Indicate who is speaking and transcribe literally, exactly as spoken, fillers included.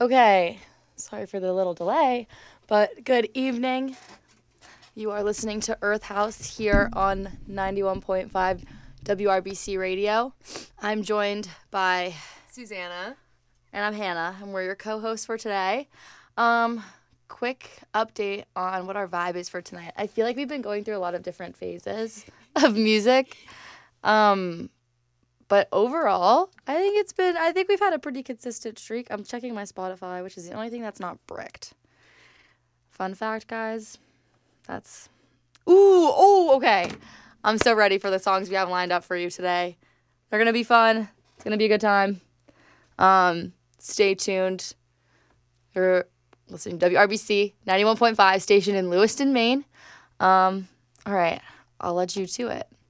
Speaker 1: Okay, sorry for the little delay, but good evening. You are listening to Earth House here on ninety-one point five W R B C Radio. I'm joined by
Speaker 2: Susanna.
Speaker 1: And I'm Hannah, and we're your co-hosts for today. Um, quick update on what our vibe is for tonight. I feel like we've been going through a lot of different phases of music. Um, but overall, I think it's been, I think we've had a pretty consistent streak. I'm checking my Spotify, which is the only thing that's not bricked. Fun fact, guys, that's, ooh, oh, okay. I'm so ready for the songs we have lined up for you today. They're going to be fun. It's going to be a good time. Um, stay tuned. You're listening to W R B C ninety-one point five station in Lewiston, Maine. Um, all right, I'll let you to it.